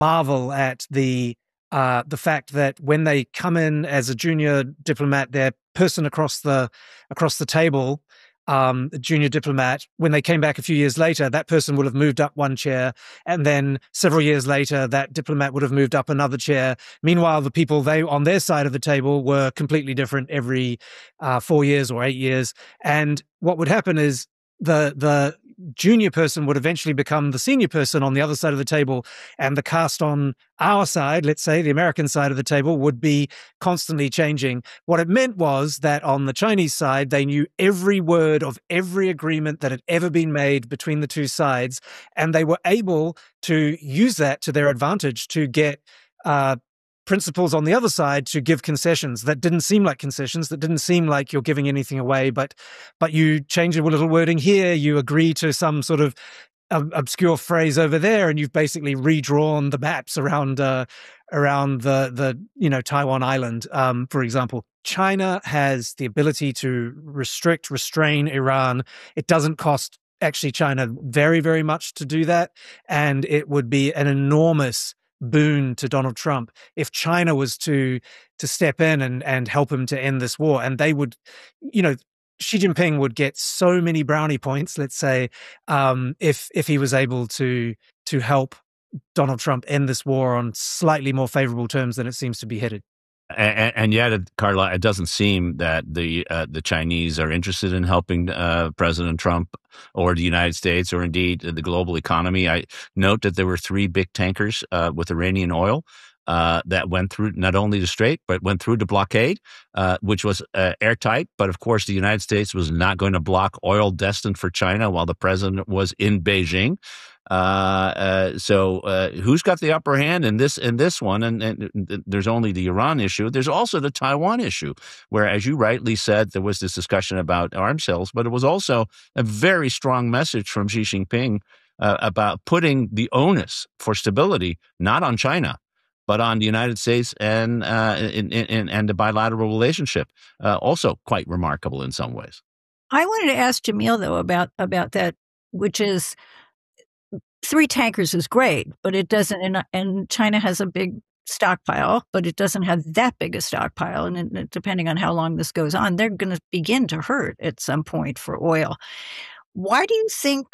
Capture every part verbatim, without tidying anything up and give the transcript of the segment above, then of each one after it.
marvel at the uh, the fact that when they come in as a junior diplomat, their person across the across the table, um, a junior diplomat, when they came back a few years later, that person would have moved up one chair, and then several years later, that diplomat would have moved up another chair. Meanwhile, the people they on their side of the table were completely different every uh, four years or eight years. And what would happen is the the junior person would eventually become the senior person on the other side of the table, and the cast on our side, let's say the American side of the table, would be constantly changing. What it meant was that on the Chinese side, they knew every word of every agreement that had ever been made between the two sides, and they were able to use that to their advantage to get uh, principles on the other side to give concessions that didn't seem like concessions, that didn't seem like you're giving anything away, but but you change a little wording here, you agree to some sort of um, obscure phrase over there, and you've basically redrawn the maps around uh, around the the you know Taiwan Island, um, for example. China has the ability to restrict, restrain Iran. It doesn't cost actually China very, very much to do that, and it would be an enormous boon to Donald Trump if China was to to step in and and help him to end this war. And they would, you know, Xi Jinping would get so many brownie points, let's say, um, if if he was able to to help Donald Trump end this war on slightly more favorable terms than it seems to be headed. And, and yet, Carla, it doesn't seem that the uh, the Chinese are interested in helping uh, President Trump or the United States or indeed the global economy. I note that there were three big tankers uh, with Iranian oil uh, that went through not only the Strait, but went through the blockade, uh, which was uh, airtight. But of course, the United States was not going to block oil destined for China while the president was in Beijing. Uh, uh, so uh, who's got the upper hand in this in this one? And, and there's only the Iran issue. There's also the Taiwan issue, where, as you rightly said, there was this discussion about arms sales, but it was also a very strong message from Xi Jinping uh, about putting the onus for stability not on China, but on the United States and uh, in, in, and the bilateral relationship. Uh, also quite remarkable in some ways. I wanted to ask Jamil, though, about about that, which is, three tankers is great, but it doesn't, and, and China has a big stockpile, but it doesn't have that big a stockpile. And it, depending on how long this goes on, they're going to begin to hurt at some point for oil. Why do you think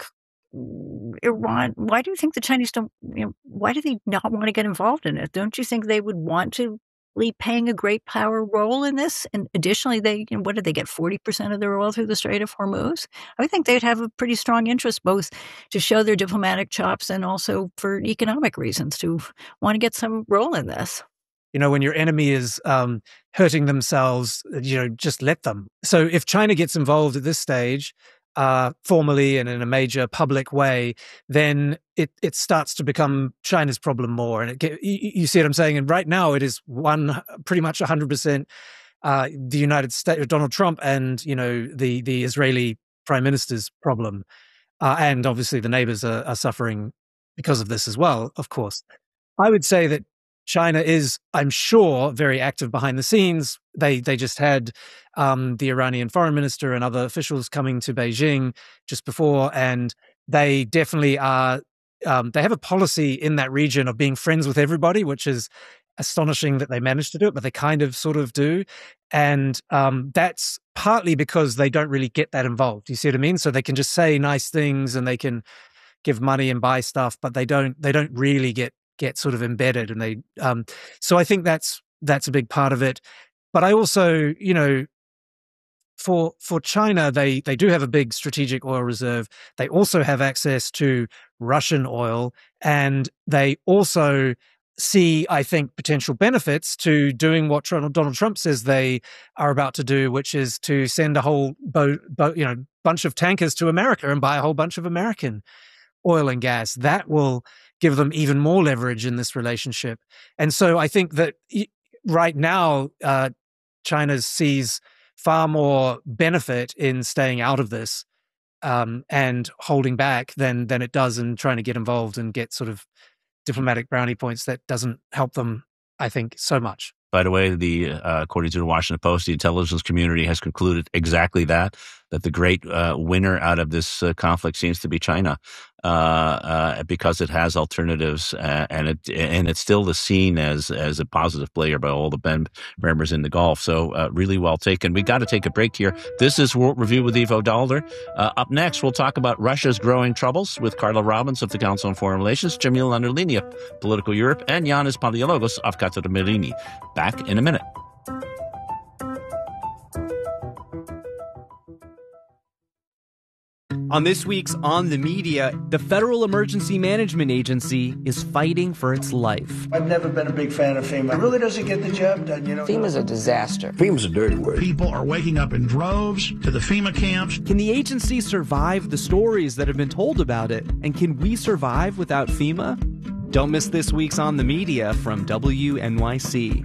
Iran, why do you think the Chinese don't, you know, why do they not want to get involved in it? Don't you think they would want to be playing a great power role in this? And additionally, they, you know, what did they get, forty percent of their oil through the Strait of Hormuz? I would think they'd have a pretty strong interest both to show their diplomatic chops and also for economic reasons to want to get some role in this. You know, when your enemy is um, hurting themselves, you know, just let them. So if China gets involved at this stage, Uh, formally and in a major public way, then it it starts to become China's problem more. And it get, you, you see what I'm saying? And right now it is one pretty much one hundred percent uh, the United States, Donald Trump, and you know the the Israeli Prime Minister's problem, uh, and obviously the neighbors are, are suffering because of this as well. Of course, I would say that China is, I'm sure, very active behind the scenes. They they just had um, the Iranian foreign minister and other officials coming to Beijing just before, and they definitely are. Um, they have a policy in that region of being friends with everybody, which is astonishing that they managed to do it, but they kind of sort of do. And um, that's partly because they don't really get that involved. You see what I mean? So they can just say nice things and they can give money and buy stuff, but they don't they don't really get get sort of embedded. And they um, so I think that's that's a big part of it. But I also, you know, for for China, they they do have a big strategic oil reserve. They also have access to Russian oil, and they also see, I think, potential benefits to doing what Donald Trump says they are about to do, which is to send a whole boat, boat, you know, bunch of tankers to America and buy a whole bunch of American oil and gas. That will give them even more leverage in this relationship. And so I think that right now, uh, China sees far more benefit in staying out of this um, and holding back than than it does in trying to get involved and get sort of diplomatic brownie points. That doesn't help them, I think, so much. By the way, the uh, according to the Washington Post, the intelligence community has concluded exactly that, that the great uh, winner out of this uh, conflict seems to be China. uh, uh, because it has alternatives, uh, and it and it's still seen as as a positive player by all the members in the Gulf. So uh, really well taken. We got to take a break here. This is World Review with Ivo Daalder. Uh, up next, we'll talk about Russia's growing troubles with Carla Robbins of the Council on Foreign Relations, Jamil Anderlini of Political Europe, and Yanis Palaiologos of Katara Merini. Back in a minute. On this week's On the Media, the Federal Emergency Management Agency is fighting for its life. I've never been a big fan of FEMA. It really doesn't get the job done, you know. FEMA's a disaster. FEMA's a dirty word. People are waking up in droves to the FEMA camps. Can the agency survive the stories that have been told about it? And can we survive without FEMA? Don't miss this week's On the Media from W N Y C.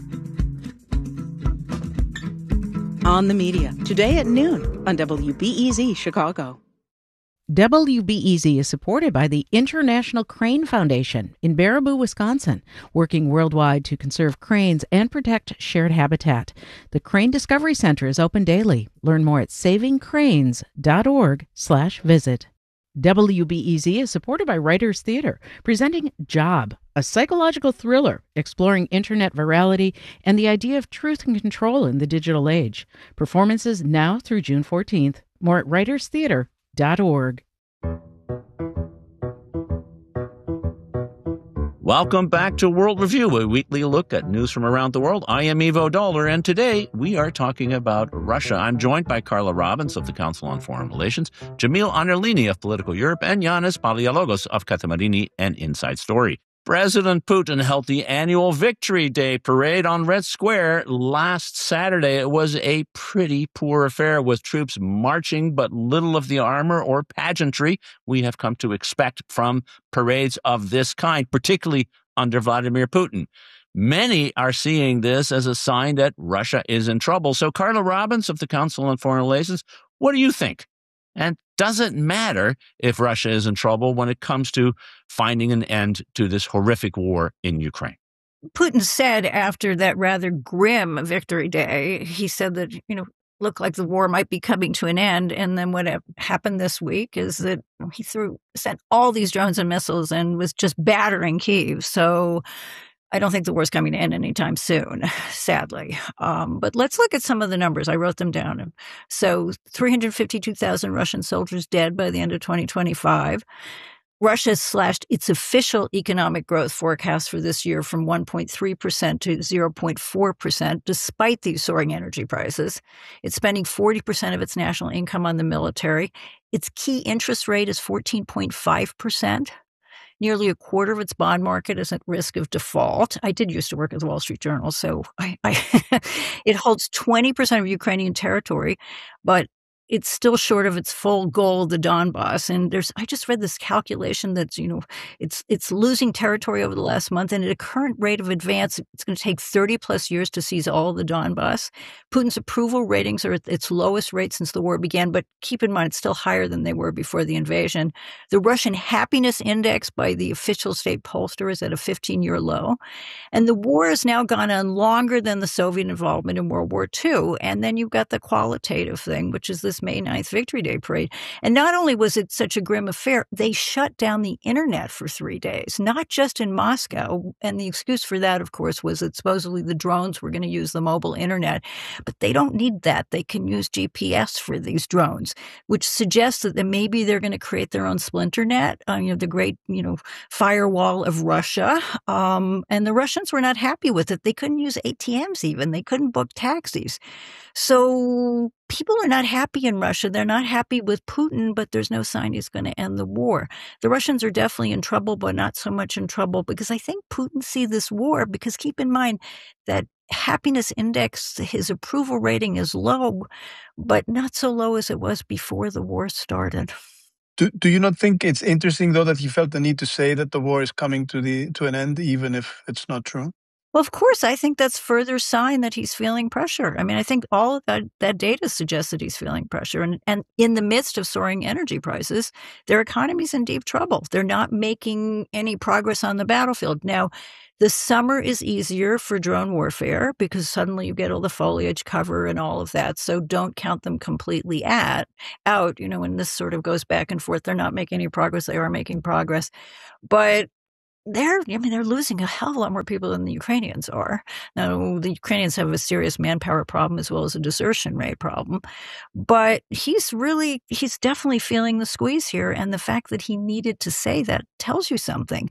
On the Media, today at noon on W B E Z Chicago. W B E Z is supported by the International Crane Foundation in Baraboo, Wisconsin, working worldwide to conserve cranes and protect shared habitat. The Crane Discovery Center is open daily. Learn more at savingcranes.org slash visit. W B E Z is supported by Writers Theater, presenting Job, a psychological thriller exploring internet virality and the idea of truth and control in the digital age. Performances now through June fourteenth. More at writers theater dot org. Welcome back to World Review, a weekly look at news from around the world. I am Ivo Daalder, and today we are talking about Russia. I'm joined by Carla Robbins of the Council on Foreign Relations, Jamil Anderlini of Political Europe, and Yanis Palaiologos of Katara Merini and Inside Story. President Putin held the annual Victory Day parade on Red Square last Saturday. It was a pretty poor affair with troops marching, but little of the armor or pageantry we have come to expect from parades of this kind, particularly under Vladimir Putin. Many are seeing this as a sign that Russia is in trouble. So, Carla Robbins of the Council on Foreign Relations, what do you think? And does it matter if Russia is in trouble when it comes to finding an end to this horrific war in Ukraine? Putin said after that rather grim Victory Day, he said that, you know, looked like the war might be coming to an end. And then what happened this week is that he threw, sent all these drones and missiles and was just battering Kyiv. So I don't think the war's coming to end anytime soon, sadly. Um, but let's look at some of the numbers. I wrote them down. So three hundred fifty-two thousand Russian soldiers dead by the end of twenty twenty-five. Russia has slashed its official economic growth forecast for this year from one point three percent to zero point four percent, despite these soaring energy prices. It's spending forty percent of its national income on the military. Its key interest rate is fourteen point five percent. Nearly a quarter of its bond market is at risk of default. I did used to work at the Wall Street Journal, so I, I it holds twenty percent of Ukrainian territory, but it's still short of its full goal, the Donbass. And there's, I just read this calculation that's, you know, it's it's losing territory over the last month. And at a current rate of advance, it's going to take thirty plus years to seize all of the Donbass. Putin's approval ratings are at its lowest rate since the war began, but keep in mind, it's still higher than they were before the invasion. The Russian happiness index by the official state pollster is at a fifteen-year low. And the war has now gone on longer than the Soviet involvement in World War Two. And then you've got the qualitative thing, which is this May ninth Victory Day parade. And not only was it such a grim affair, they shut down the internet for three days, not just in Moscow. And the excuse for that, of course, was that supposedly the drones were going to use the mobile internet. But they don't need that. They can use G P S for these drones, which suggests that maybe they're going to create their own splinter net, uh, you know, the great, you know, firewall of Russia. Um, and the Russians were not happy with it. They couldn't use A T Ms even. They couldn't book taxis. So people are not happy in Russia. They're not happy with Putin, but there's no sign he's going to end the war. The Russians are definitely in trouble, but not so much in trouble because I think Putin sees this war because keep in mind that happiness index, his approval rating is low, but not so low as it was before the war started. Do, do you not think it's interesting, though, that he felt the need to say that the war is coming to the to an end, even if it's not true? Well, of course, I think that's further sign that he's feeling pressure. I mean, I think all of that, that data suggests that he's feeling pressure. And, and in the midst of soaring energy prices, their economy's in deep trouble. They're not making any progress on the battlefield. Now, The summer is easier for drone warfare because suddenly you get all the foliage cover and all of that. So don't count them completely at out. You know, when this sort of goes back and forth, they're not making any progress. They are making progress, but they're, I mean, they're losing a hell of a lot more people than the Ukrainians are. Now, the Ukrainians have a serious manpower problem as well as a desertion rate problem. But he's really, he's definitely feeling the squeeze here. And the fact that he needed to say that tells you something.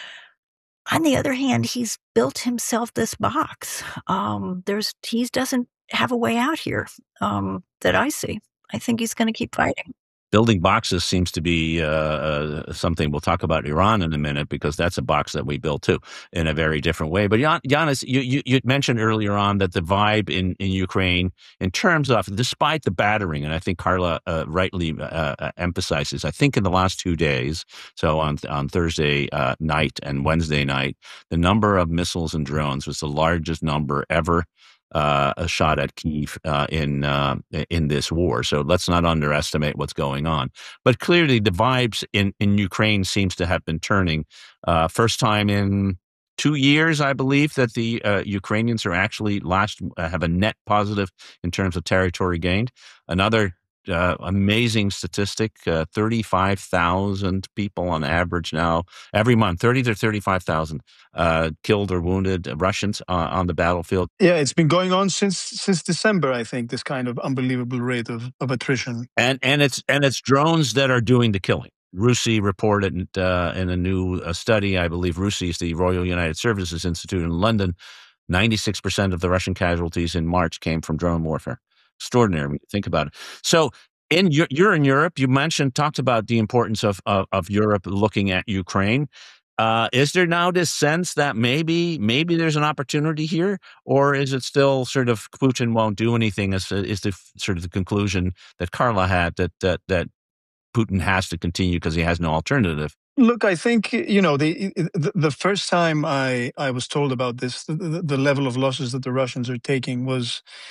On the other hand, he's built himself this box. Um, there's he doesn't have a way out here um, that I see. I think he's going to keep fighting. Building boxes seems to be uh, uh, something we'll talk about Iran in a minute, because that's a box that we built too in a very different way. But Jan, Yanis, you, you, you mentioned earlier on that the vibe in, in Ukraine, in terms of, despite the battering, and I think Carla uh, rightly uh, emphasizes, I think in the last two days, so on on Thursday uh, night and Wednesday night, the number of missiles and drones was the largest number ever Uh, a shot at Kyiv uh, in uh, in this war. So let's not underestimate what's going on. But clearly, the vibes in, in Ukraine seems to have been turning. Uh, first time in two years, I believe, that the uh, Ukrainians are actually last uh, have a net positive in terms of territory gained. Another Uh, amazing statistic, uh, thirty-five thousand people on average now, every month, thirty to thirty-five thousand uh, killed or wounded Russians uh, on the battlefield. Yeah, it's been going on since since December, I think, this kind of unbelievable rate of, of attrition. And and it's and it's drones that are doing the killing. RUSI reported uh, in a new uh, study, I believe RUSI is the Royal United Services Institute in London, ninety-six percent of the Russian casualties in March came from drone warfare. Extraordinary when you think about it. So in you're in Europe, you mentioned, talked about the importance of, of, of Europe looking at Ukraine. Uh, is there now this sense that maybe maybe there's an opportunity here, or is it still sort of Putin won't do anything? Is, is the sort of the conclusion that Carla had, that that, that Putin has to continue because he has no alternative? Look, I think, you know, the the, the first time I, I was told about this, the, the level of losses that the Russians are taking was,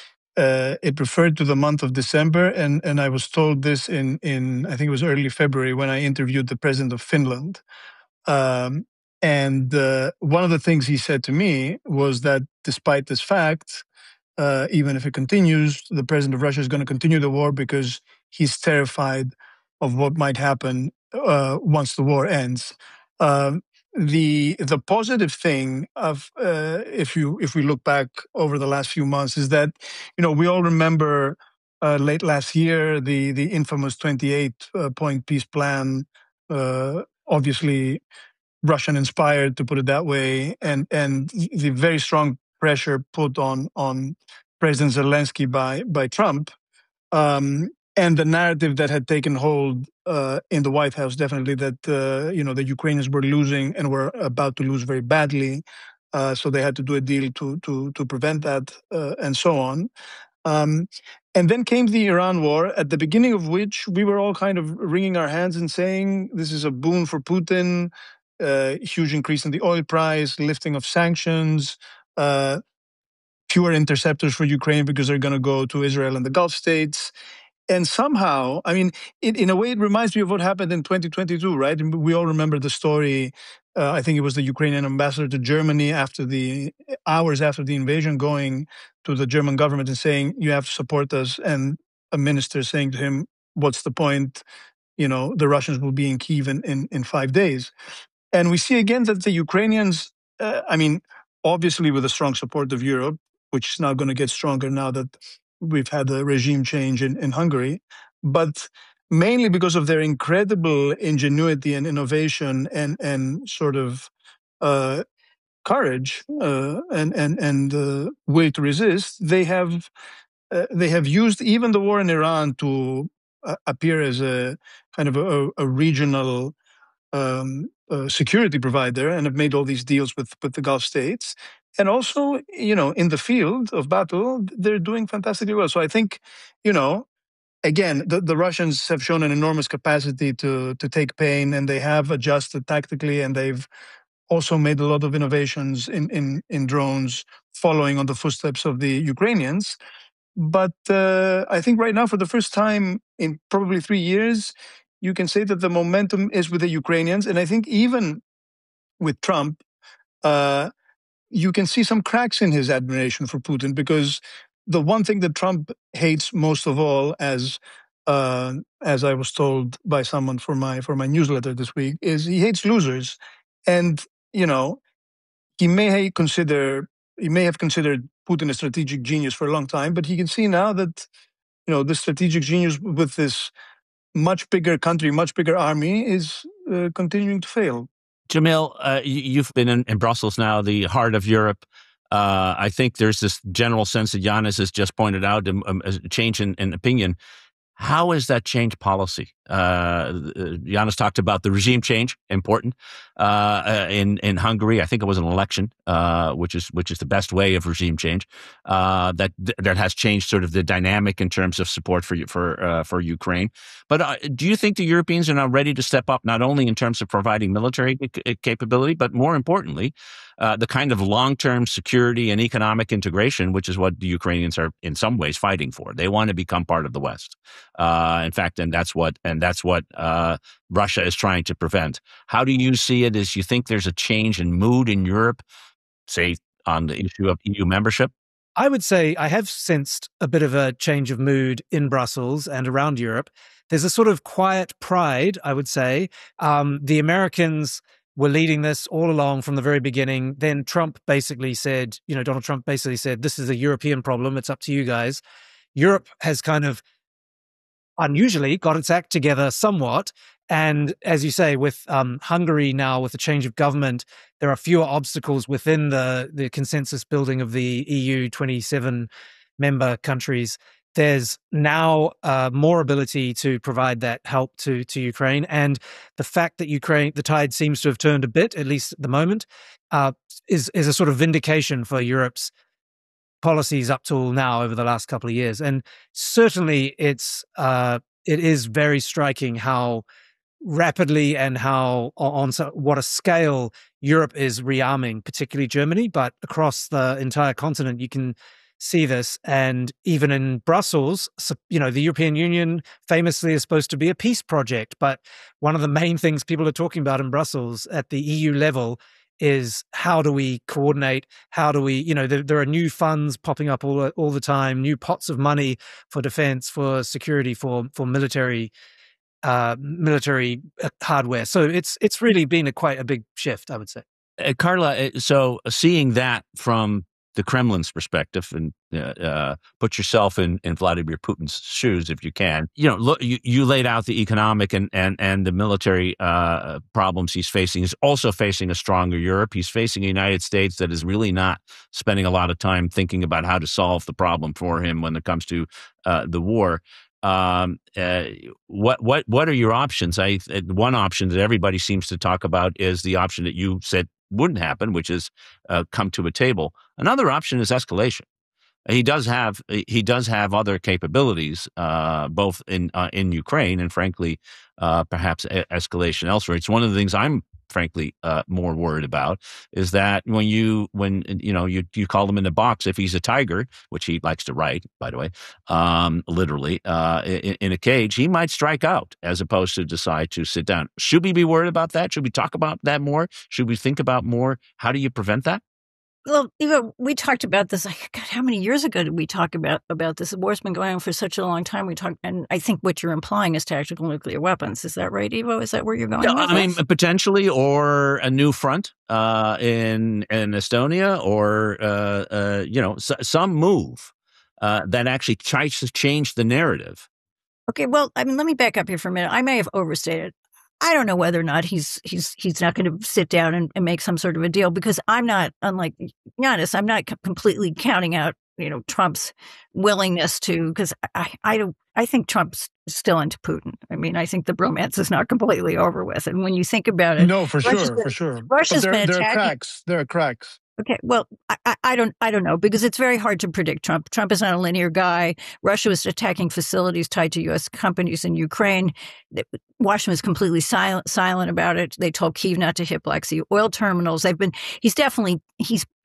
Uh, it referred to the month of December, and, and I was told this in, in, I think it was early February, when I interviewed the president of Finland. Um, and uh, one of the things he said to me was that despite this fact, uh, even if it continues, the president of Russia is going to continue the war because he's terrified of what might happen uh, once the war ends. Um, The the positive thing of uh, if you if we look back over the last few months is that, you know, we all remember uh, late last year the the infamous twenty-eight uh, point peace plan, uh, obviously Russian inspired, to put it that way, and and the very strong pressure put on on President Zelensky by by Trump. Um, And the narrative that had taken hold uh, in the White House, definitely, that uh, you know the Ukrainians were losing and were about to lose very badly, uh, so they had to do a deal to to to prevent that, uh, and so on. Um, and then came the Iran war, at the beginning of which we were all kind of wringing our hands and saying, "This is a boon for Putin." Uh, huge increase in the oil price, lifting of sanctions. Uh, fewer interceptors for Ukraine because they're going to go to Israel and the Gulf states. And somehow, I mean, it, in a way, it reminds me of what happened in twenty twenty-two, right? We all remember the story. Uh, I think it was the Ukrainian ambassador to Germany after the hours after the invasion, going to the German government and saying, "You have to support us," and a minister saying to him, "What's the point? You know, the Russians will be in Kyiv in, in, in five days." And we see again that the Ukrainians, uh, I mean, obviously with the strong support of Europe, which is now going to get stronger now that we've had a regime change in, in Hungary, but mainly because of their incredible ingenuity and innovation and and sort of uh, courage uh, and and and uh, will to resist, they have uh, they have used even the war in Iran to uh, appear as a kind of a, a regional um, uh, security provider, and have made all these deals with with the Gulf states. And also, you know, in the field of battle, they're doing fantastically well. So I think, you know, again, the, the Russians have shown an enormous capacity to to take pain, and they have adjusted tactically, and they've also made a lot of innovations in in, in drones, following on the footsteps of the Ukrainians. But uh, I think right now, for the first time in probably three years, you can say that the momentum is with the Ukrainians. And I think even with Trump, uh, you can see some cracks in his admiration for Putin, because the one thing that Trump hates most of all, as uh, as I was told by someone for my for my newsletter this week, is he hates losers. And, you know, he may consider he may have considered Putin a strategic genius for a long time, but he can see now that, you know, the strategic genius with this much bigger country, much bigger army is uh, continuing to fail. Jamil, uh, you've been in, in Brussels now, the heart of Europe. Uh, I think there's this general sense that Yanis has just pointed out, a, a change in, in opinion. How has that changed policy? Uh, Yanis talked about the regime change, important, uh, in, in Hungary. I think it was an election, uh, which is which is the best way of regime change, uh, that that has changed sort of the dynamic in terms of support for for uh, for Ukraine. But uh, do you think the Europeans are now ready to step up, not only in terms of providing military c- capability, but more importantly, uh, the kind of long-term security and economic integration, which is what the Ukrainians are in some ways fighting for? They want to become part of the West. Uh, in fact, and that's what and that's what uh, Russia is trying to prevent. How do you see it? Is you think there's a change in mood in Europe, say on the issue of E U membership? I would say I have sensed a bit of a change of mood in Brussels and around Europe. There's a sort of quiet pride, I would say. Um, the Americans were leading this all along from the very beginning. Then Trump basically said, you know, Donald Trump basically said, this is a European problem. It's up to you guys. Europe has kind of unusually got its act together somewhat. And as you say, with um, Hungary now, with the change of government, there are fewer obstacles within the, the consensus building of the E U twenty-seven member countries. There's now uh, more ability to provide that help to, to Ukraine. And the fact that Ukraine, the tide seems to have turned a bit, at least at the moment, uh, is, is a sort of vindication for Europe's policies up till now over the last couple of years. And certainly it's uh, it is very striking how rapidly and how on so, what a scale Europe is rearming, particularly Germany, but across the entire continent you can see this. And even in Brussels, you know, the European Union famously is supposed to be a peace project, but one of the main things people are talking about in Brussels at the E U level is how do we coordinate? How do we, you know, there, there are new funds popping up all all the time, new pots of money for defense, for security, for for military uh, military hardware. So it's it's really been a quite a big shift, I would say. Uh, Carla, so seeing that from the Kremlin's perspective, and uh, uh, put yourself in, in Vladimir Putin's shoes if you can. You know, look, you, you laid out the economic and and and the military uh, problems he's facing. He's also facing a stronger Europe. He's facing a United States that is really not spending a lot of time thinking about how to solve the problem for him when it comes to uh, the war. Um, uh, what what what are your options? I one option that everybody seems to talk about is the option that you said wouldn't happen, which is uh, come to a table. Another option is escalation. He does have he does have other capabilities, uh, both in uh, in Ukraine and, frankly, uh, perhaps e- escalation elsewhere. It's one of the things I'm frankly uh, more worried about is that when you when you know you you call him in the box, if he's a tiger, which he likes to write, by the way, um, literally uh, in, in a cage, he might strike out as opposed to decide to sit down. Should we be worried about that? Should we talk about that more? Should we think about more? How do you prevent that? Well, Eva, we talked about this. God, how many years ago did we talk about about this? The war's been going on for such a long time. We talked, and I think what you're implying is tactical nuclear weapons. Is that right, Ivo? Is that where you're going? Yeah, with I mean, this? potentially, or a new front uh, in in Estonia, or uh, uh, you know, s- some move uh, that actually tries to change the narrative. Okay, well, I mean, let me back up here for a minute. I may have overstated. I don't know whether or not he's he's he's not going to sit down and, and make some sort of a deal, because I'm not, unlike Yanis, I'm not c- completely counting out, you know, Trump's willingness to, because I, I don't I think Trump's still into Putin. I mean, I think the bromance is not completely over with. And when you think about it, No, for Russia's sure, been- for sure. Russia's But there, been there are attacking. cracks. There are cracks. Okay, well, I, I- I don't, I don't know, because it's very hard to predict Trump. Trump is not a linear guy. Russia was attacking facilities tied to U S companies in Ukraine. Washington was completely silent, silent about it. They told Kyiv not to hit Black Sea oil terminals. They've been, he's definitely, he's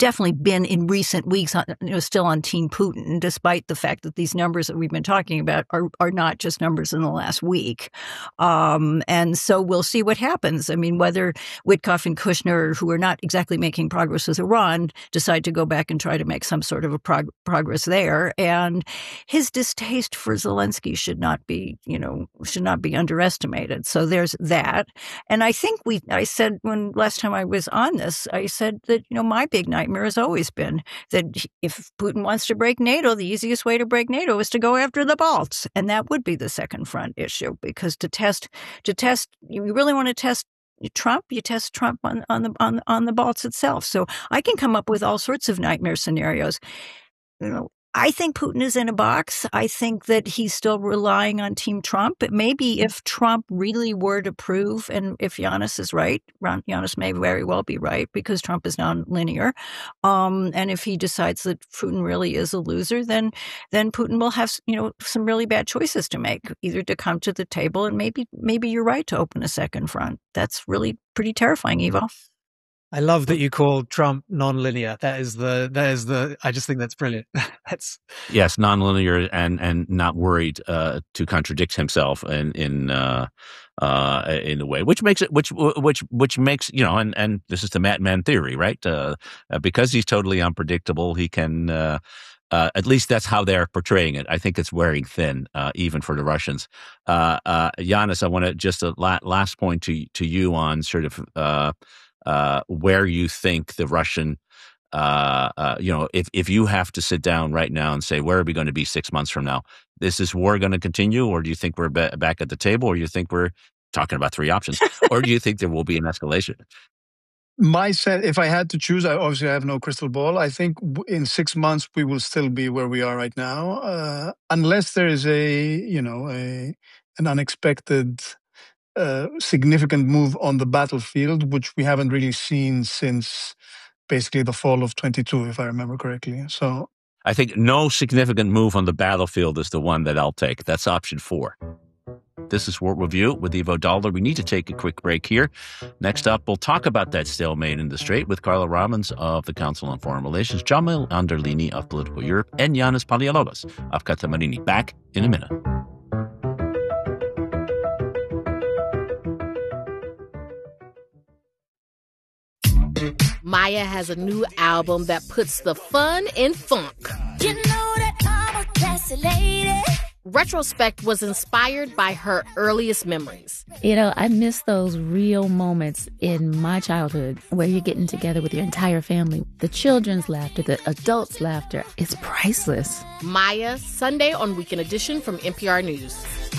definitely been in recent weeks, on, you know, still on Team Putin, despite the fact that these numbers that we've been talking about are, are not just numbers in the last week. Um, and so we'll see what happens. I mean, whether Witkoff and Kushner, who are not exactly making progress with Iran, decide to go back and try to make some sort of a prog- progress there. And his distaste for Zelensky should not be, you know, should not be underestimated. So there's that. And I think we, I said when last time I was on this, I said that, you know, my big nightmare has always been that if Putin wants to break NATO, the easiest way to break NATO is to go after the Balts. And that would be the second front issue, because to test, to test, you really want to test Trump, you test Trump on, on the, on, on the Balts itself. So I can come up with all sorts of nightmare scenarios. You know, I think Putin is in a box. I think that he's still relying on Team Trump. But maybe if Trump really were to prove, and if Giannis is right, Giannis may very well be right, because Trump is non-linear. Um, and if he decides that Putin really is a loser, then then Putin will have, you know, some really bad choices to make, either to come to the table, and maybe maybe you're right to open a second front. That's really pretty terrifying, Ivo. I love that you call Trump non-linear. That is the, that is the, I just think that's brilliant. That's yes, non-linear and, and not worried, uh, to contradict himself in, in, uh, uh, in a way, which makes it, which, which, which makes, you know, and, and this is the Madman theory, right? Uh, because he's totally unpredictable, he can, uh, Uh, at least that's how they're portraying it. I think it's wearing thin, uh, even for the Russians. Uh, uh, Giannis, I want to just a la- last point to to you on sort of uh, uh, where you think the Russian, uh, uh, you know, if if you have to sit down right now and say, where are we going to be six months from now? Is this war going to continue, or do you think we're ba- back at the table, or do you think we're talking about three options, or do you think there will be an escalation? My sense, if I had to choose, I obviously have no crystal ball. I think in six months we will still be where we are right now, uh, unless there is a, you know, a an unexpected, uh, significant move on the battlefield, which we haven't really seen since basically the fall of twenty-two, if I remember correctly. So I think no significant move on the battlefield is the one that I'll take. That's option four. This is World Review with Ivo Daalder. We need to take a quick break here. Next up, we'll talk about that stalemate in the Strait with Carla Robbins of the Council on Foreign Relations, Jamil Anderlini of Political Europe, and Yanis Palaiologos of Kata Marini. Back in a minute. Maya has a new album that puts the fun in funk. You know that I'm a classy lady. Retrospect was inspired by her earliest memories. You know, I miss those real moments in my childhood where you're getting together with your entire family. The children's laughter, the adults' laughter, it's priceless. Maya, Sunday on Weekend Edition from N P R News.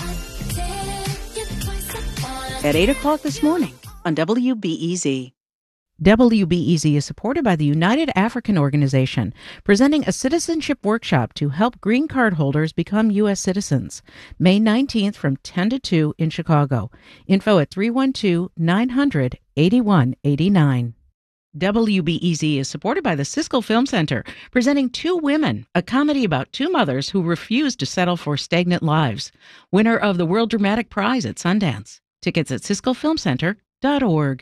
At eight o'clock this morning on W B E Z. W B E Z is supported by the United African Organization, presenting a citizenship workshop to help green card holders become U S citizens. May nineteenth from ten to two in Chicago. Info at three one two, nine hundred, eighty-one eighty-nine. W B E Z is supported by the Siskel Film Center, presenting Two Women, a comedy about two mothers who refuse to settle for stagnant lives. Winner of the World Dramatic Prize at Sundance. Tickets at siskel film center dot org.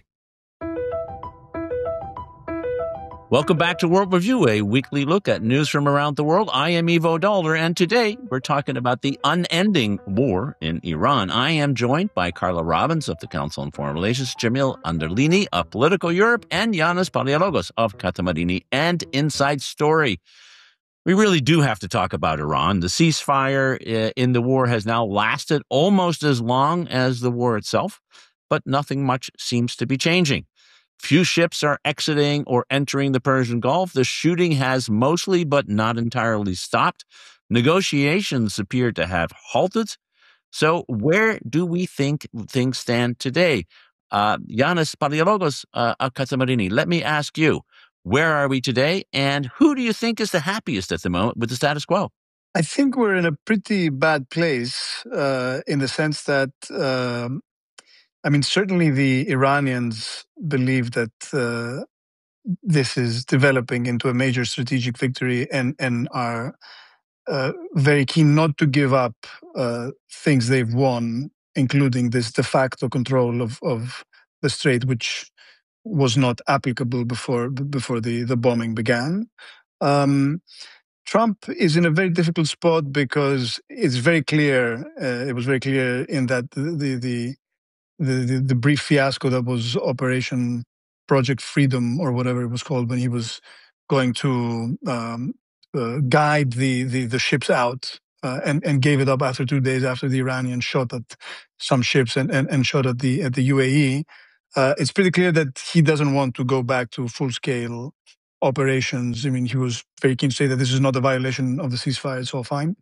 Welcome back to World Review, a weekly look at news from around the world. I am Ivo Daalder, and today we're talking about the unending war in Iran. I am joined by Carla Robbins of the Council on Foreign Relations, Jamil Anderlini of Political Europe, and Yanis Palaiologos of Kata Marini and Inside Story. We really do have to talk about Iran. The ceasefire in the war has now lasted almost as long as the war itself, but nothing much seems to be changing. Few ships are exiting or entering the Persian Gulf. The shooting has mostly, but not entirely, stopped. Negotiations appear to have halted. So where do we think things stand today? Uh, Yanis Palaiologos uh, of Kata Marini, let me ask you, where are we today, and who do you think is the happiest at the moment with the status quo? I think we're in a pretty bad place uh, in the sense that um, I mean, certainly the Iranians believe that uh, this is developing into a major strategic victory and, and are uh, very keen not to give up uh, things they've won, including this de facto control of, of the Strait, which was not applicable before before the, the bombing began. Um, Trump is in a very difficult spot because it's very clear. Uh, it was very clear in that the the, the the the brief fiasco that was Operation Project Freedom or whatever it was called, when he was going to um, uh, guide the, the the ships out uh, and and gave it up after two days after the Iranians shot at some ships and and, and shot at the at the U A E. Uh, it's pretty clear that he doesn't want to go back to full scale operations. I mean, he was very keen to say that this is not a violation of the ceasefire, it's all fine.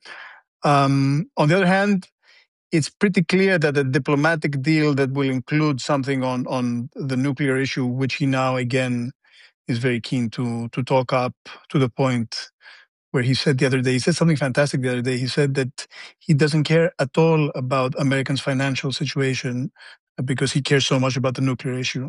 Um, on the other hand, it's pretty clear that a diplomatic deal that will include something on, on the nuclear issue, which he now again is very keen to, to talk up to the point where he said the other day, he said something fantastic the other day. He said that he doesn't care at all about Americans' financial situation because he cares so much about the nuclear issue.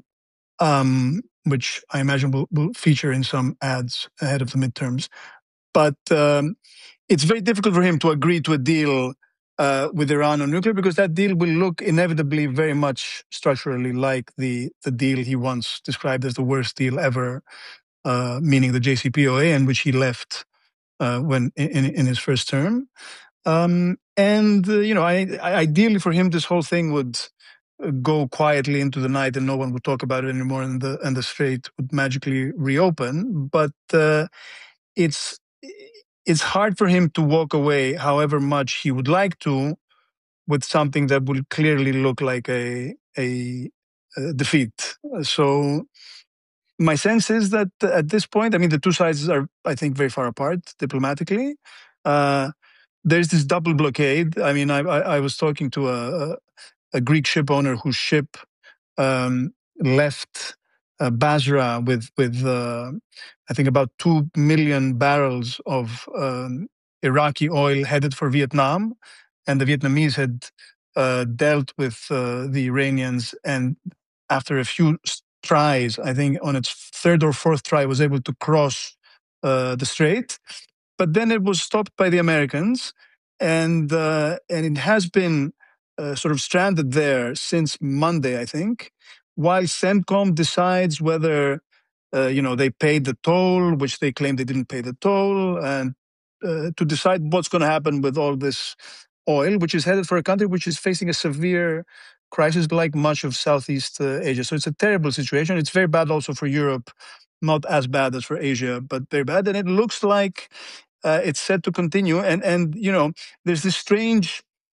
Um, which I imagine will, will feature in some ads ahead of the midterms. But um, it's very difficult for him to agree to a deal uh, with Iran on nuclear, because that deal will look inevitably very much structurally like the, the deal he once described as the worst deal ever, uh, meaning the J C P O A, and which he left uh, when in, in his first term. Um, and, uh, you know, I, I, ideally for him, this whole thing would go quietly into the night and no one would talk about it anymore, and the and the strait would magically reopen. But uh, it's it's hard for him to walk away, however much he would like to, with something that will clearly look like a a, a defeat. So my sense is that at this point, I mean, the two sides are, I think, very far apart diplomatically. Uh, there's this double blockade. I mean, I I, I was talking to a, a a Greek ship owner whose ship um, left uh, Basra with, with uh, I think, about two million barrels of um, Iraqi oil headed for Vietnam. And the Vietnamese had uh, dealt with uh, the Iranians, and after a few tries, I think on its third or fourth try, was able to cross uh, the strait. But then it was stopped by the Americans, and uh, and it has been Uh, sort of stranded there since Monday, I think, while CENTCOM decides whether, uh, you know, they paid the toll, which they claim they didn't pay the toll, and uh, to decide what's going to happen with all this oil, which is headed for a country which is facing a severe crisis like much of Southeast uh, Asia. So it's a terrible situation. It's very bad also for Europe, not as bad as for Asia, but very bad. And it looks like uh, it's set to continue. And, and you know, there's this strange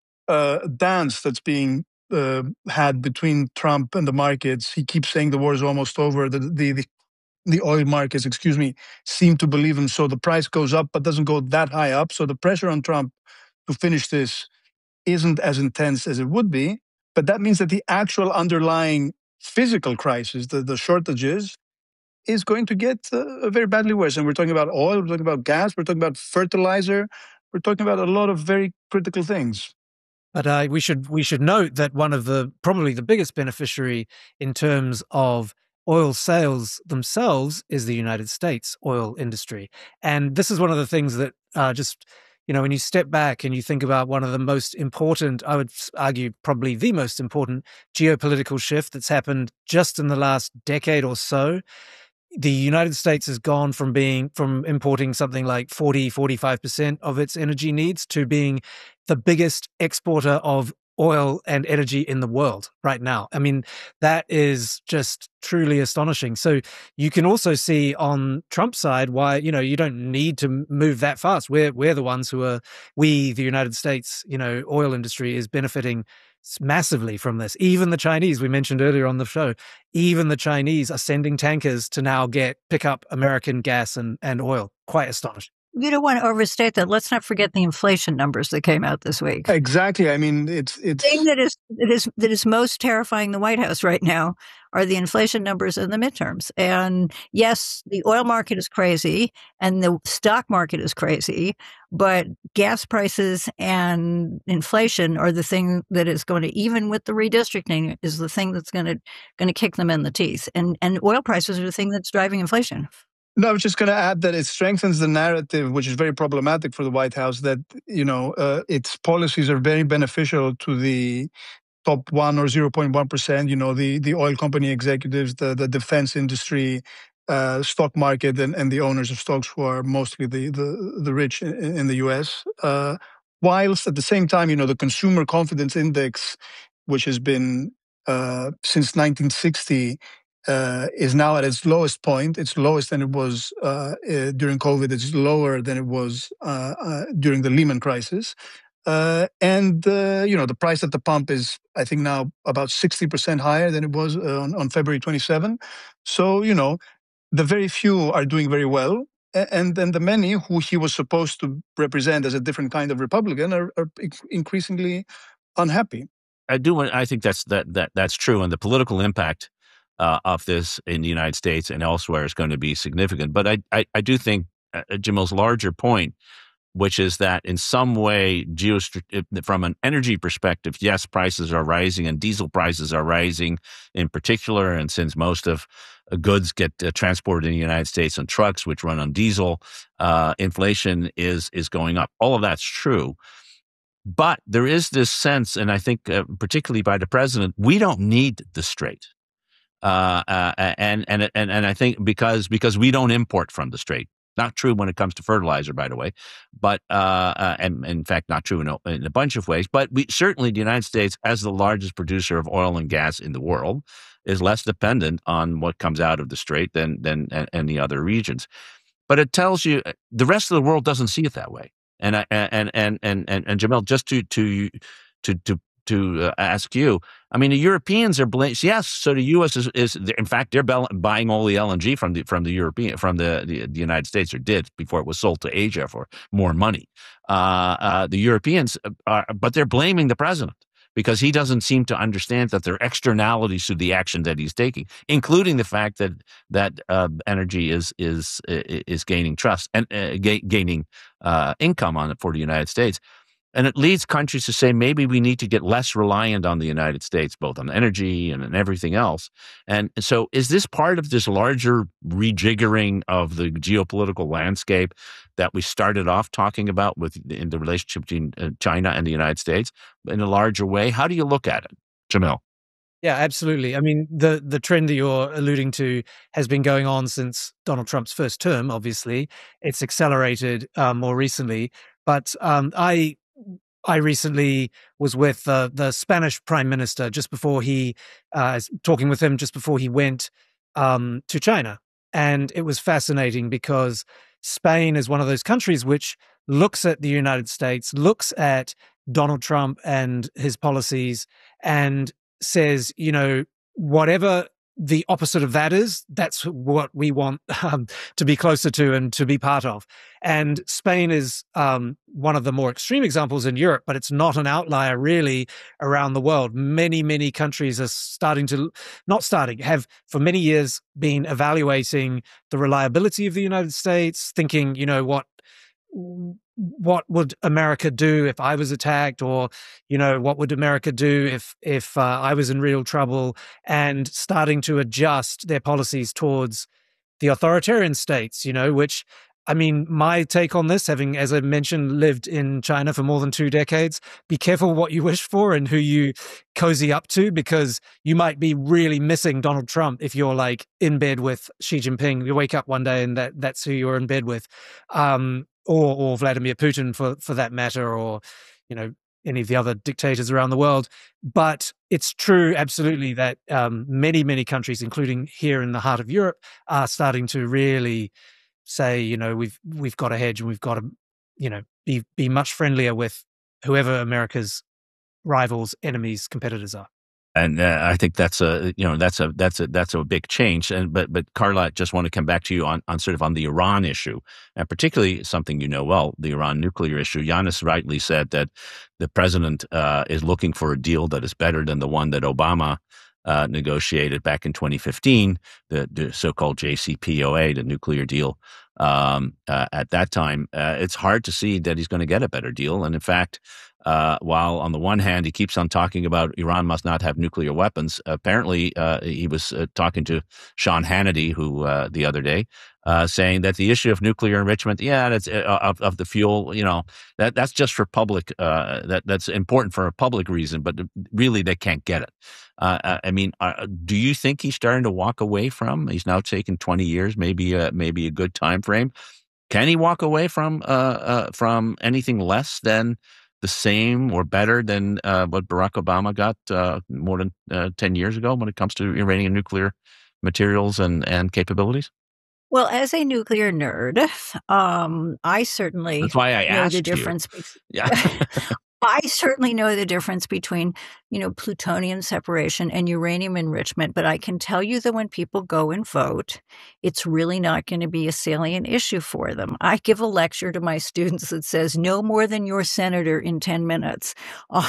Uh, dance that's being uh, had between Trump and the markets. He keeps saying the war is almost over. The, the the the oil markets, excuse me, seem to believe him. So the price goes up, but doesn't go that high up. So the pressure on Trump to finish this isn't as intense as it would be. But that means that the actual underlying physical crisis, the, the shortages, is going to get uh, very badly worse. And we're talking about oil, we're talking about gas, we're talking about fertilizer, we're talking about a lot of very critical things. But uh, we should we should note that one of the probably the biggest beneficiary in terms of oil sales themselves is the United States oil industry. And this is one of the things that uh, just, you know, when you step back and you think about one of the most important, I would argue probably the most important geopolitical shift that's happened just in the last decade or so. The United States has gone from being from importing something like forty, forty-five percent of its energy needs to being the biggest exporter of oil and energy in the world right now. I mean, that is just truly astonishing. So you can also see on Trump's side why, you know, you don't need to move that fast. We're we're the ones who are, we, the United States, you know, oil industry is benefiting massively from this. Even the Chinese, we mentioned earlier on the show, even the Chinese are sending tankers to now get pick up American gas and, and oil. Quite astonishing. You don't want to overstate that. Let's not forget the inflation numbers that came out this week. Exactly. I mean, it's it's the thing that is that is that is most terrifying the White House right now are the inflation numbers in the midterms. And yes, the oil market is crazy and the stock market is crazy, but gas prices and inflation are the thing that is going to, even with the redistricting, is the thing that's going to going to kick them in the teeth. And and oil prices are the thing that's driving inflation. No, I was just going to add that it strengthens the narrative, which is very problematic for the White House, that, you know, uh, its policies are very beneficial to the top one or zero point one percent. You know, the, the oil company executives, the, the defense industry, uh, stock market, and, and the owners of stocks who are mostly the, the, the rich in, in the U S. Uh, whilst at the same time, you know, the consumer confidence index, which has been uh, since nineteen sixty, uh, is now at its lowest point. It's lowest than it was uh, uh, during COVID. It's lower than it was uh, uh, during the Lehman crisis. Uh, and, uh, you know, the price at the pump is, I think, now about sixty percent higher than it was uh, on, on February twenty-seventh. So, you know, the very few are doing very well. And then the many who he was supposed to represent as a different kind of Republican are, are increasingly unhappy. I do. I think that's that that that's true, and the political impact uh, of this in the United States and elsewhere is going to be significant. But I I, I do think uh, Jamil's larger point, which is that in some way, geostr- from an energy perspective, yes, prices are rising, and diesel prices are rising in particular. And since most of uh, goods get uh, transported in the United States on trucks, which run on diesel, uh, inflation is is going up. All of that's true. But there is this sense, and I think uh, particularly by the president, we don't need the strait. Uh, uh, and, and, and, and I think because, because we don't import from the strait. Not true when it comes to fertilizer, by the way, but, uh, uh, and, and in fact, not true in a, in a bunch of ways. But we certainly, the United States, as the largest producer of oil and gas in the world, is less dependent on what comes out of the strait than, than any other regions. But it tells you the rest of the world doesn't see it that way. And I, and and and and and Jamil, just to to to to to uh, ask you, I mean, the Europeans are blaming. Yes, so the U S is, is in fact they're buying all the L N G from the from the European from the, the the United States, or did before it was sold to Asia for more money. Uh, uh, the Europeans are, but they're blaming the president, because he doesn't seem to understand that there are externalities to the action that he's taking, including the fact that that uh, energy is is is gaining trust and uh, ga- gaining uh, income on it for the United States. And it leads countries to say maybe we need to get less reliant on the United States, both on energy and on everything else. And so is this part of this larger rejiggering of the geopolitical landscape that we started off talking about with in the relationship between uh, China and the United States in a larger way? How do you look at it, Jamil? Yeah, absolutely. I mean, the the trend that you're alluding to has been going on since Donald Trump's first term, obviously. It's accelerated uh, more recently. But um, I... I recently was with uh, the Spanish Prime Minister just before he, uh, talking with him just before he went um, to China. And it was fascinating because Spain is one of those countries which looks at the United States, looks at Donald Trump and his policies, and says, you know, whatever the opposite of that is, that's what we want um, to be closer to and to be part of. And Spain is um, one of the more extreme examples in Europe, but it's not an outlier really around the world. Many, many countries are starting to, not starting, have for many years been evaluating the reliability of the United States, thinking, you know, what what would America do if I was attacked, or, you know, what would America do if if uh, I was in real trouble, and starting to adjust their policies towards the authoritarian states, you know, which, I mean, my take on this, having, as I mentioned, lived in China for more than two decades, be careful what you wish for and who you cozy up to, because you might be really missing Donald Trump if you're like in bed with Xi Jinping. You wake up one day and that that's who you're in bed with. Um, Or, or Vladimir Putin, for, for that matter, or, you know, any of the other dictators around the world. But it's true, absolutely, that um, many, many countries, including here in the heart of Europe, are starting to really say, you know, we've we've got a hedge, and we've got to, you know, be be much friendlier with whoever America's rivals, enemies, competitors are. And uh, I think that's a you know that's a that's a that's a big change. And but but Carla, I just want to come back to you on, on sort of on the Iran issue, and particularly something you know well, the Iran nuclear issue. Giannis rightly said that the president uh, is looking for a deal that is better than the one that Obama uh, negotiated back in twenty fifteen, the, the so-called J C P O A, the nuclear deal. Um, uh, at that time, uh, it's hard to see that he's going to get a better deal. And in fact, Uh, while on the one hand, he keeps on talking about Iran must not have nuclear weapons. Apparently, uh, he was uh, talking to Sean Hannity, who uh, the other day, uh, saying that the issue of nuclear enrichment, yeah, that's uh, of, of the fuel, you know, that that's just for public, uh, that that's important for a public reason, but really they can't get it. Uh, I mean, uh, do you think he's starting to walk away from? He's now taken twenty years, maybe uh, maybe a good time frame. Can he walk away from uh, uh, from anything less than the same or better than uh, what Barack Obama got uh, more than uh, ten years ago when it comes to Iranian nuclear materials and, and capabilities? Well, as a nuclear nerd, um, I certainly That's why I know asked the you. difference. Be- Yeah. I certainly know the difference between, you know, plutonium separation and uranium enrichment, but I can tell you that when people go and vote, it's really not going to be a salient issue for them. I give a lecture to my students that says no more than your senator in ten minutes on,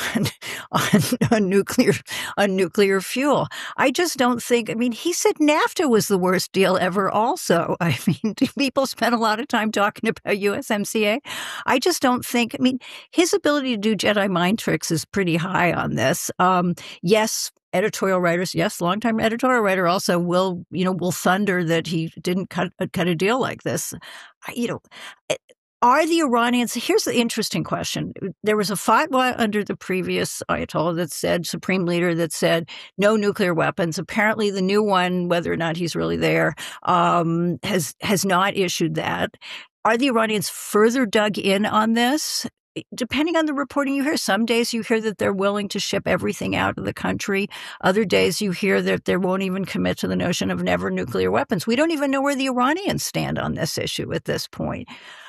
on, on nuclear, on nuclear fuel. I just don't think, I mean, he said NAFTA was the worst deal ever also. I mean, people spent a lot of time talking about U S M C A. I just don't think, I mean, his ability to do Jedi mind tricks is pretty high on this. Um, yes, editorial writers, yes, longtime editorial writer also will, you know, will thunder that he didn't cut cut a deal like this. You know, are the Iranians? Here's the interesting question. There was a fatwa under the previous Ayatollah that said, supreme leader that said no nuclear weapons. Apparently, the new one, whether or not he's really there, um, has has not issued that. Are the Iranians further dug in on this? Depending on the reporting you hear, some days you hear that they're willing to ship everything out of the country. Other days you hear that they won't even commit to the notion of never nuclear weapons. We don't even know where the Iranians stand on this issue at this point.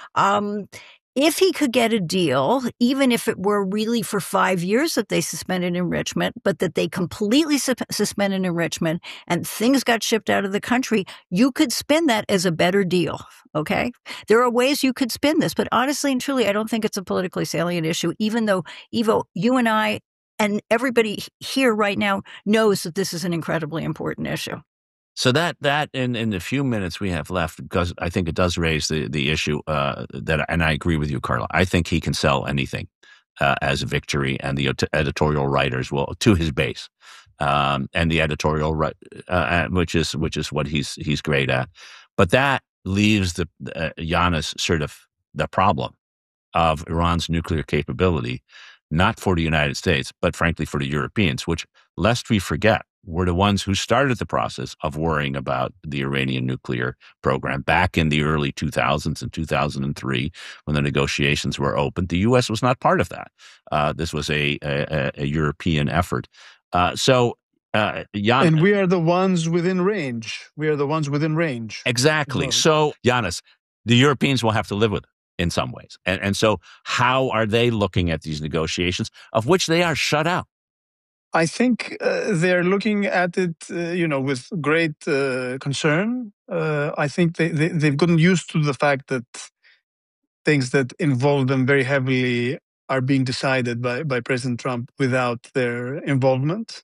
Um, if he could get a deal, even if it were really for five years that they suspended enrichment, but that they completely su- suspended enrichment and things got shipped out of the country, you could spin that as a better deal. Okay? There are ways you could spin this, but honestly and truly, I don't think it's a politically salient issue, even though, Ivo, you and I and everybody here right now knows that this is an incredibly important issue. So that that in, in the few minutes we have left, because I think it does raise the the issue uh, that, and I agree with you, Carla. I think he can sell anything uh, as a victory, and the editorial writers will to his base, um, and the editorial right, uh, which is which is what he's he's great at. But that leaves the uh, Giannis sort of the problem of Iran's nuclear capability, not for the United States, but frankly for the Europeans, which, lest we forget, were the ones who started the process of worrying about the Iranian nuclear program back in the early two thousands and two thousand three, when the negotiations were opened. The U S was not part of that. Uh, this was a, a, a European effort. Uh, so, uh, Jan- and we are the ones within range. We are the ones within range. Exactly. So, Giannis, the Europeans will have to live with it in some ways. And, and so how are they looking at these negotiations, of which they are shut out? I think uh, they're looking at it, uh, you know, with great uh, concern. Uh, I think they, they, they've gotten used to the fact that things that involve them very heavily are being decided by, by President Trump without their involvement.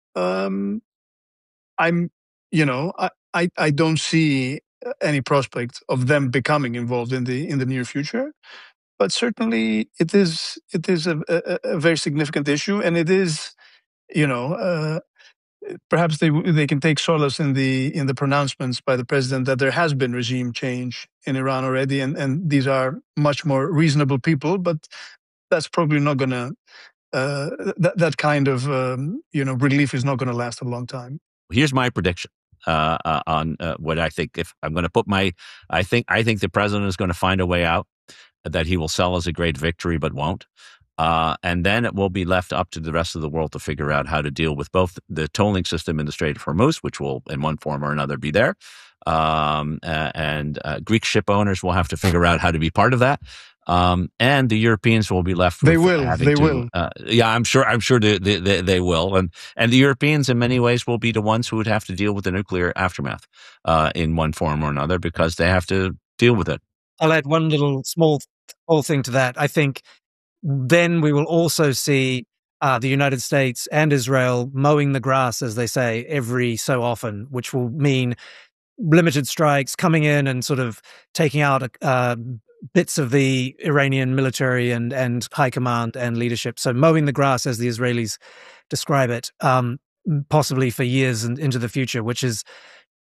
Um, I'm, you know, I, I, I don't see any prospect of them becoming involved in the in the near future. But certainly, it is it is a, a, a very significant issue, and it is. You know, uh, perhaps they they can take solace in the in the pronouncements by the president that there has been regime change in Iran already, and, and these are much more reasonable people. But that's probably not going to uh, that that kind of um, you know relief is not going to last a long time. Here's my prediction uh, uh, on uh, what I think. If I'm going to put my, I think I think the president is going to find a way out that he will sell as a great victory, but won't. Uh, and then it will be left up to the rest of the world to figure out how to deal with both the tolling system in the Strait of Hormuz, which will in one form or another be there. Um, uh, and uh, Greek ship owners will have to figure out how to be part of that. Um, and the Europeans will be left with They will. They to, will. Uh, yeah, I'm sure. I'm sure they, they, they will. And and the Europeans, in many ways, will be the ones who would have to deal with the nuclear aftermath uh, in one form or another, because they have to deal with it. I'll add one little small, small thing to that. I think then we will also see uh, the United States and Israel mowing the grass, as they say, every so often, which will mean limited strikes coming in and sort of taking out uh, bits of the Iranian military and, and high command and leadership. So mowing the grass, as the Israelis describe it, um, possibly for years and into the future, which is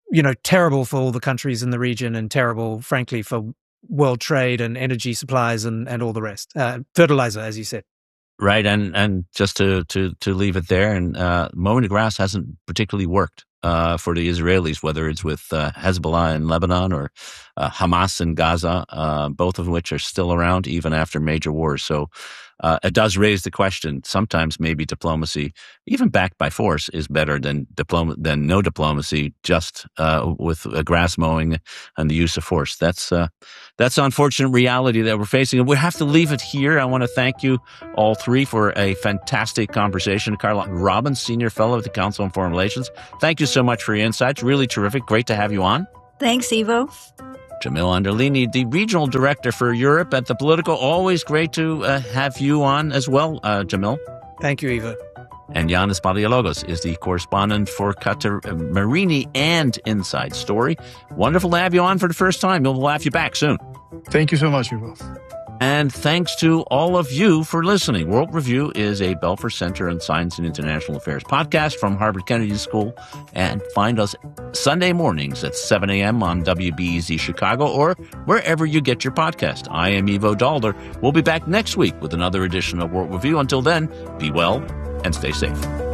you know, terrible for all the countries in the region and terrible, frankly, for world trade and energy supplies and, and all the rest. Uh, fertilizer, as you said. Right. And and just to to to leave it there, and uh, mowing the grass hasn't particularly worked uh, for the Israelis, whether it's with uh, Hezbollah in Lebanon or uh, Hamas in Gaza, uh, both of which are still around even after major wars. So uh, it does raise the question. Sometimes maybe diplomacy, even backed by force, is better than diploma than no diplomacy, just uh, with uh, grass mowing and the use of force. That's uh, that's unfortunate reality that we're facing. We have to leave it here. I want to thank you all three for a fantastic conversation. Carla Robbins, Senior Fellow at the Council on Foreign Relations, thank you so much for your insights. Really terrific. Great to have you on. Thanks, Ivo. Jamil Anderlini, the Regional Director for Europe at the Politico. Always great to uh, have you on as well, uh, Jamil. Thank you, Ivo. And Yanis Paliologos is the correspondent for Qatar Marini and Inside Story. Wonderful to have you on for the first time. We'll have you back soon. Thank you so much, Ivo. And thanks to all of you for listening. World Review is a Belfer Center on Science and International Affairs podcast from Harvard Kennedy School. And find us Sunday mornings at seven a.m. on W B E Z Chicago or wherever you get your podcast. I am Ivo Daalder. We'll be back next week with another edition of World Review. Until then, be well and stay safe.